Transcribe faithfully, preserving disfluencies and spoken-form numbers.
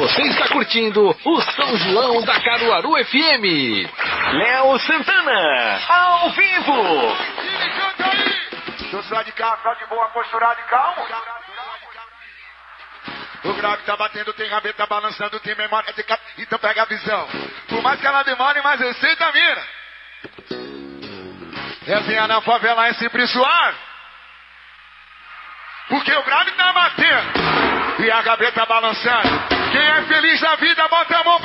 Você está curtindo o São João da Caruaru F M. Léo Santana, ao vivo. Eu sou de cá, só de boa, posturado e calmo. O grave tá batendo, tem rabeta balançando, tem memória de cap... Então pega a visão. Por mais que ela demore, mais receita mira. Resenha na favela é sempre suave. Porque o grave tá batendo e a gaveta balançando. Quem é feliz na vida, bota a mão pra